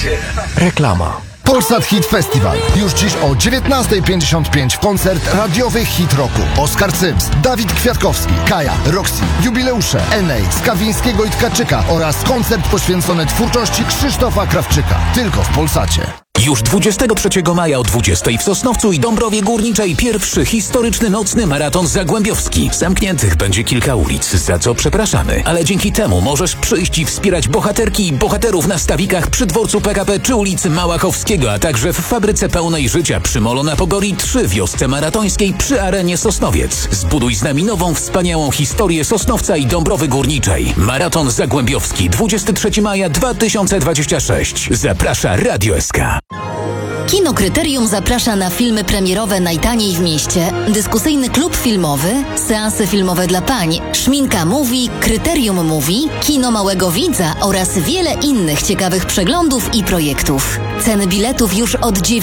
Reklama. Polsat Hit Festival. Już dziś o 19:55 koncert radiowych hit roku. Oskar Cyms, Dawid Kwiatkowski, Kaja, Roxy, jubileusze, Enej, Skawińskiego i Tkaczyka oraz koncert poświęcony twórczości Krzysztofa Krawczyka. Tylko w Polsacie. Już 23 maja o 20 w Sosnowcu i Dąbrowie Górniczej pierwszy historyczny nocny maraton zagłębiowski. Zamkniętych będzie kilka ulic, za co przepraszamy, ale dzięki temu możesz przyjść i wspierać bohaterki i bohaterów na stawikach przy dworcu PKP czy ulicy Małachowskiego, a także w fabryce pełnej życia przy Molo na Pogori 3 wiosce maratońskiej przy Arenie Sosnowiec. Zbuduj z nami nową, wspaniałą historię Sosnowca i Dąbrowy Górniczej. Maraton zagłębiowski 23 maja 2026. Zaprasza Radio SK. Kino Kryterium zaprasza na filmy premierowe najtaniej w mieście, dyskusyjny klub filmowy, seanse filmowe dla pań, Szminka Mówi, Kryterium Mówi, Kino Małego Widza oraz wiele innych ciekawych przeglądów i projektów. Ceny biletów już od 9